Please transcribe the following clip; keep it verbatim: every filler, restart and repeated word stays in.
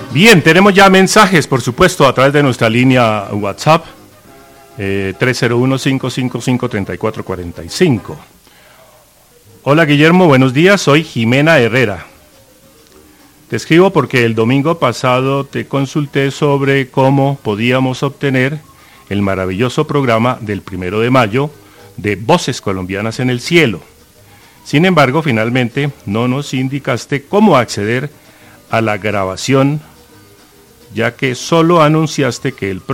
Bien, tenemos ya mensajes, por supuesto, a través de nuestra línea WhatsApp, eh, tres cero uno, cinco cinco cinco, tres cuatro cuatro cinco. Hola Guillermo, buenos días, soy Jimena Herrera. Te escribo porque el domingo pasado te consulté sobre cómo podíamos obtener el maravilloso programa del primero de mayo de Voces Colombianas en el Cielo. Sin embargo, finalmente no nos indicaste cómo acceder a la grabación, ya que solo anunciaste que el